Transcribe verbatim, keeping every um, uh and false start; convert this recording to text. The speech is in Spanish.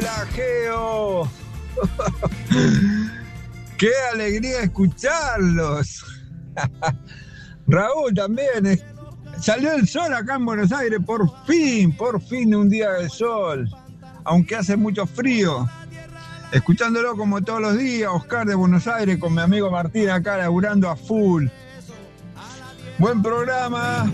Hola, Geo. Qué alegría escucharlos. Raúl también. Salió el sol acá en Buenos Aires, por fin, por fin un día de sol. Aunque hace mucho frío. Escuchándolo como todos los días, Oscar de Buenos Aires, con mi amigo Martín acá laburando a full. Buen programa.